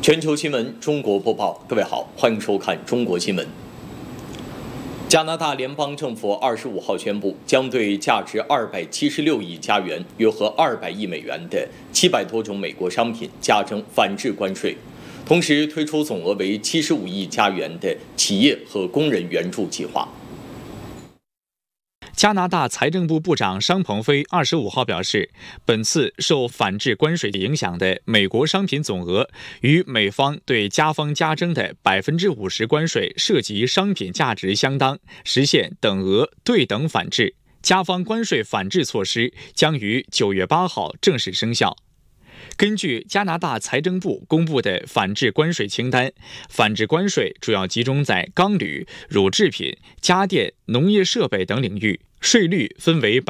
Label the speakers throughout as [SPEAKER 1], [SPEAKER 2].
[SPEAKER 1] 全球新闻中国播报，各位好，欢迎收看中国新闻。加拿大联邦政府25号宣布，将对价值276亿加元（约合200亿美元）的700多种美国商品加征反制关税，同时推出总额为75亿加元的企业和工人援助计划。
[SPEAKER 2] 加拿大财政部部长商鹏飞25号表示，本次受反制关税影响的美国商品总额与美方对加方加征的50%关税涉及商品价值相当，实现等额对等反制。加方关税反制措施将于9月8号正式生效。根据加拿大财政部公布的反制关税清单，反制关税主要集中在钢铝、乳制品、家电、农业设备等领域，税率分为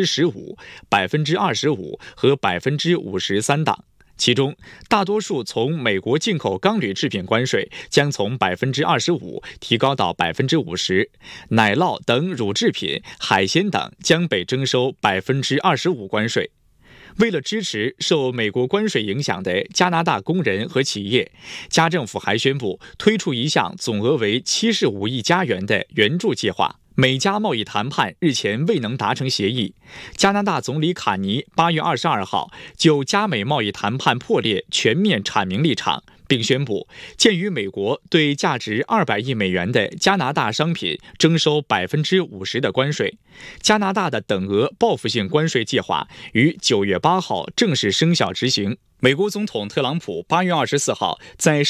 [SPEAKER 2] 15%、25%和53%档。其中，大多数从美国进口钢铝制品关税将从25%提高到50%，奶酪等乳制品、海鲜等将被征收25%关税。为了支持受美国关税影响的加拿大工人和企业，加政府还宣布推出一项总额为75亿加元的援助计划。美加贸易谈判日前未能达成协议，加拿大总理卡尼8月22号就加美贸易谈判破裂全面阐明立场，并宣布，鉴于美国对价值200亿美元的加拿大商品征收50%的关税，加拿大的等额报复性关税计划于9月8号正式生效执行。美国总统特朗普8月24号在